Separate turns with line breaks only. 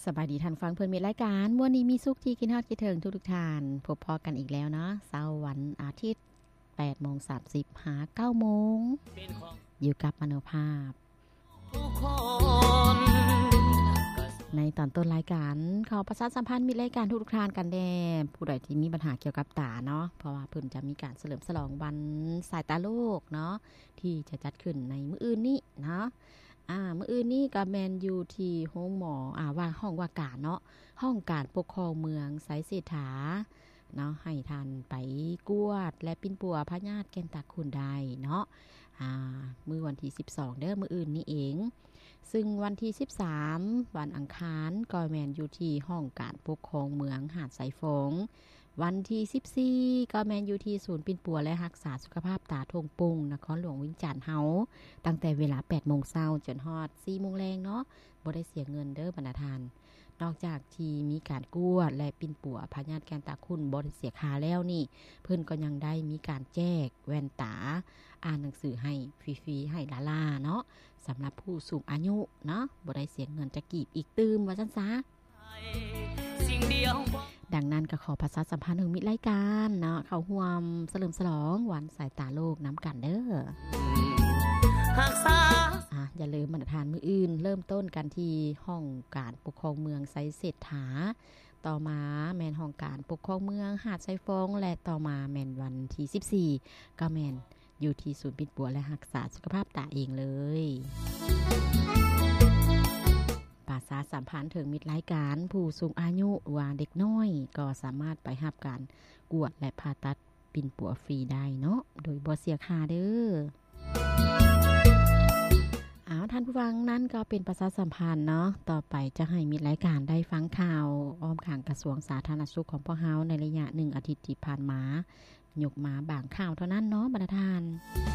สบายดีทันฟังเพิ่นมีรายการวันนี้มีสุขที่คิดฮอดคิดถึงทุกท่านพบพอกันอีกแล้วเนาะเสาร์วันอาทิตย์ 8:30 หา 9 โมงอยู่กับมโนภาพในตอนต้นรายการขอประชาสัมพันธ์มีรายการทุกท่านกันแน่ผู้ใดที่มีปัญหาเกี่ยวกับตาเนาะเพราะว่าเพิ่นจะมีการเฉลิมฉลองวันสายตาโลกเนาะที่จะจัดขึ้นในมื้ออื่นนี้เนาะมื้ออื่นนี้ก็แม่นอยู่ที่โรงหมอว่าห้องว่าการเนาะห้องการปกครองเมืองไสเศรษฐาเนาะให้ท่านไปกวดและปิ้นปัวพญาติแก่นตาคุณได้เนาะมื้อวันที่12เด้อมื้ออื่นนี้เองซึ่งวันที่13วันอังคารก็แม่นอยู่ที่ห้องการปกครองเมืองหาดไสฟงวันที่14ก็แม่นอยู่ที่ศูนย์ปิ้นปัวและรักษาสุขภาพตาทงปุงนครหลวงวิงจันทน์เฮาตั้งแต่เวลา 8:00 นจนฮอด 4:00 นเนาะบ่ได้เสียเงินเด้อบรรดาท่านนอกจากที่มีการกวดและปิ้นปัวพญาติแก่นตาคุณบ่ได้เสียค่าแล้วนี่เพิ่นก็ยังได้มีการแจกแว่นตาอ่านหนังสือให้ฟรีๆให้ลาๆเนาะสำหรับผู้สูงอายุเนาะบ่ได้เสียเงินจะกีบอีกตื้มว่าซั่นซะดังนั้นก็ขอประชาสัมพันธ์ถึงมิตรรายการเนาะเข้าร่วมเฉลิมฉลองวันสายตาโลกน้ำกันเด้ออย่าลืมบรรทานมื้ออื่นเริ่มต้นกันที่ห้องการปกครองเมืองไสเศรษฐาต่อมาแม่นห้องการปกครองเมืองหาดไสฟงและต่อมาแม่นวันที่14ก็แม่นอยู่ที่ศูนย์ปิ้นปัวและรักษาสุขภาพตาเองเลยประชาสัมพันธ์ถึงมิตรรายการผู้สูงอายุว่าเด็กน้อยก็สามารถไปรับการกวดและผ่าตัดปิ้นปัวฟรีได้เนาะโดยบ่เสียค่าเด้อท่านผู้ฟังนั่นก็เป็นประชาสัมพันธ์เนาะต่อไปจะให้มิตรรายการได้ฟังข่าวอ้อมข้างกระทรวงสาธารณสุขของพวกเฮาในระยะ1อาทิตย์ที่ผ่านมายกมาบางข่าวเท่านั้นเนาะบรรดาท่าน